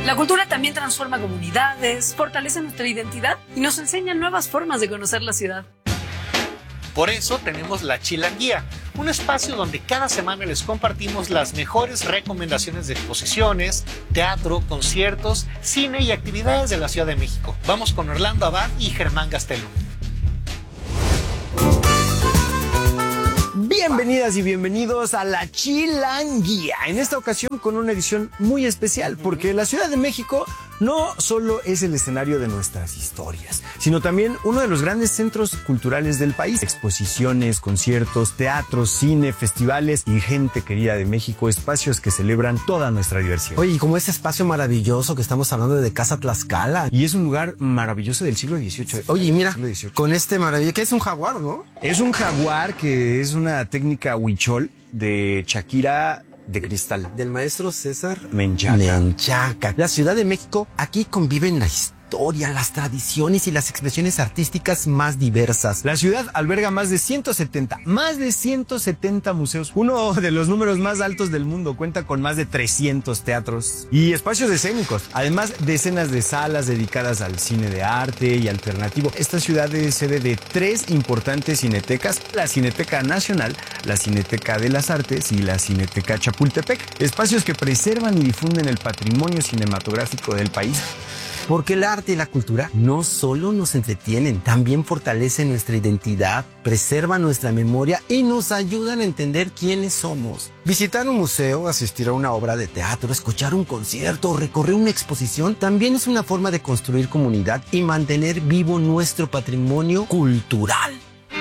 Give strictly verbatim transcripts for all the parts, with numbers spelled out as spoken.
La cultura también transforma comunidades, fortalece nuestra identidad y nos enseña nuevas formas de conocer la ciudad. Por eso tenemos La Chilanguía, un espacio donde cada semana les compartimos las mejores recomendaciones de exposiciones, teatro, conciertos, cine y actividades de la Ciudad de México. Vamos con Orlando Abad y Germán Gastelum. Bienvenidas y bienvenidos a La Chilanguía. En esta ocasión con una edición muy especial, porque la Ciudad de México no solo es el escenario de nuestras historias, sino también uno de los grandes centros culturales del país. Exposiciones, conciertos, teatros, cine, festivales y gente querida de México, espacios que celebran toda nuestra diversidad. Oye, y como ese espacio maravilloso que estamos hablando de Casa Tlaxcala. Y es un lugar maravilloso del siglo dieciocho. Oye, mira, con este maravilloso, que es un jaguar, ¿no? Es un jaguar que es una técnica huichol de Shakira de cristal. Del maestro César Menchaca. Menchaca. La Ciudad de México, aquí conviven la historia, las tradiciones y las expresiones artísticas más diversas. La ciudad alberga más de ciento setenta, más de ciento setenta museos. Uno de los números más altos del mundo, cuenta con más de trescientos teatros y espacios escénicos. Además, decenas de salas dedicadas al cine de arte y alternativo. Esta ciudad es sede de tres importantes cinetecas: la Cineteca Nacional, la Cineteca de las Artes y la Cineteca Chapultepec. Espacios que preservan y difunden el patrimonio cinematográfico del país. Porque el arte y la cultura no solo nos entretienen, también fortalecen nuestra identidad, preservan nuestra memoria y nos ayudan a entender quiénes somos. Visitar un museo, asistir a una obra de teatro, escuchar un concierto o recorrer una exposición también es una forma de construir comunidad y mantener vivo nuestro patrimonio cultural.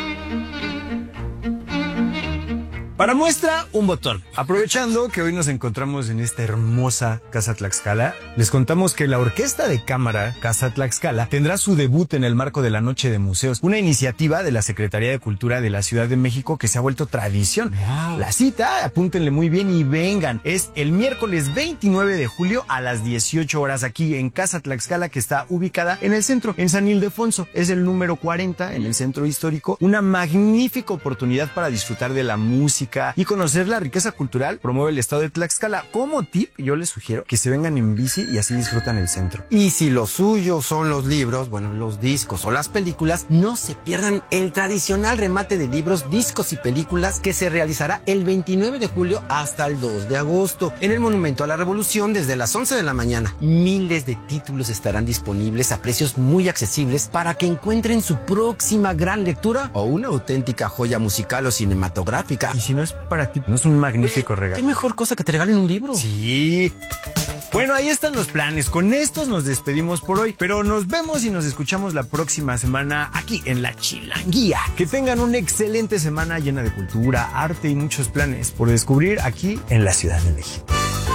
Para muestra, un botón. Aprovechando que hoy nos encontramos en esta hermosa Casa Tlaxcala, les contamos que la Orquesta de Cámara Casa Tlaxcala tendrá su debut en el marco de la Noche de Museos, una iniciativa de la Secretaría de Cultura de la Ciudad de México que se ha vuelto tradición. Wow. La cita, apúntenle muy bien y vengan, es el miércoles veintinueve de julio a las dieciocho horas aquí en Casa Tlaxcala, que está ubicada en el centro, en San Ildefonso. Es el número cuarenta en el centro histórico. Una magnífica oportunidad para disfrutar de la música y conocer la riqueza cultural. Promueve el estado de Tlaxcala. Como tip, yo les sugiero que se vengan en bici y así disfrutan el centro. Y si lo suyo son los libros, bueno, los discos o las películas, no se pierdan el tradicional remate de libros, discos y películas que se realizará el veintinueve de julio hasta el dos de agosto en el Monumento a la Revolución desde las once de la mañana. Miles de títulos estarán disponibles a precios muy accesibles para que encuentren su próxima gran lectura o una auténtica joya musical o cinematográfica. Y si no es para ti, no es un magnífico Oye, regalo. ¿qué mejor cosa que te regalen un libro? Sí. Bueno, ahí están los planes. Con estos nos despedimos por hoy, pero nos vemos y nos escuchamos la próxima semana aquí en La Chilanguía. Que tengan una excelente semana llena de cultura, arte y muchos planes por descubrir aquí en la Ciudad de México.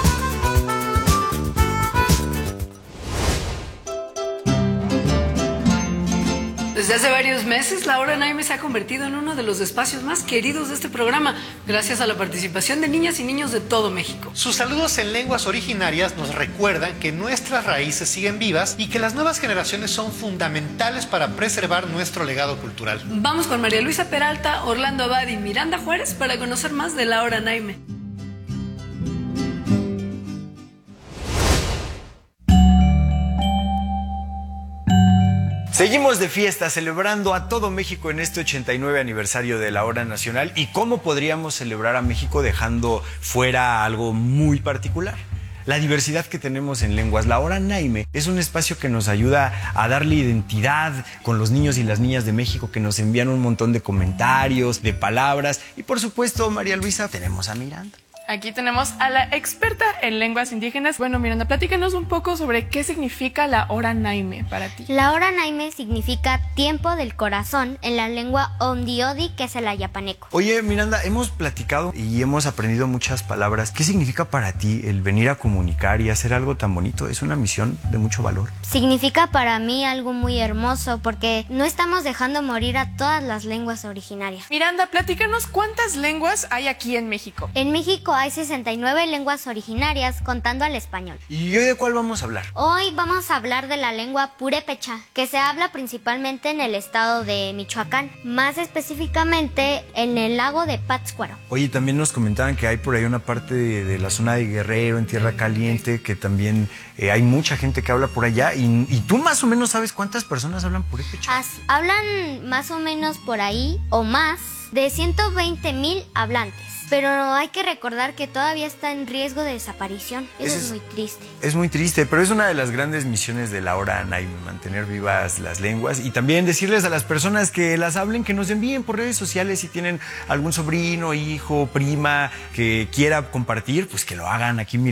Desde hace varios meses, La Hora Naime se ha convertido en uno de los espacios más queridos de este programa, gracias a la participación de niñas y niños de todo México. Sus saludos en lenguas originarias nos recuerdan que nuestras raíces siguen vivas y que las nuevas generaciones son fundamentales para preservar nuestro legado cultural. Vamos con María Luisa Peralta, Orlando Abad y Miranda Juárez para conocer más de La Hora Naime. Seguimos de fiesta, celebrando a todo México en este ochenta y nueve aniversario de la Hora Nacional. ¿Y cómo podríamos celebrar a México dejando fuera algo muy particular? La diversidad que tenemos en lenguas. La Hora Naime es un espacio que nos ayuda a darle identidad con los niños y las niñas de México, que nos envían un montón de comentarios, de palabras. Y por supuesto, María Luisa, tenemos a Miranda. Aquí tenemos a la experta en lenguas indígenas. Bueno, Miranda, platícanos un poco sobre qué significa la Hora Naime para ti. La Hora Naime significa tiempo del corazón en la lengua Ondiodi, que es el ayapaneco. Oye, Miranda, hemos platicado y hemos aprendido muchas palabras. ¿Qué significa para ti el venir a comunicar y hacer algo tan bonito? Es una misión de mucho valor. Significa para mí algo muy hermoso, porque no estamos dejando morir a todas las lenguas originarias. Miranda, platícanos cuántas lenguas hay aquí en México. En México México hay sesenta y nueve lenguas originarias contando al español. ¿Y hoy de cuál vamos a hablar? Hoy vamos a hablar de la lengua purépecha, que se habla principalmente en el estado de Michoacán, más específicamente en el lago de Pátzcuaro. Oye, también nos comentaban que hay por ahí una parte de, de la zona de Guerrero, en Tierra Caliente, que también eh, hay mucha gente que habla por allá. Y, y tú más o menos sabes cuántas personas hablan purépecha. As- hablan más o menos por ahí, o más, de ciento veinte mil hablantes. Pero hay que recordar que todavía está en riesgo de desaparición. Eso Ese es, es- muy triste. Es muy triste, pero es una de las grandes misiones de la hora Naime, mantener vivas las lenguas y también decirles a las personas que las hablen, que nos envíen por redes sociales si tienen algún sobrino, hijo, prima que quiera compartir, pues que lo hagan aquí.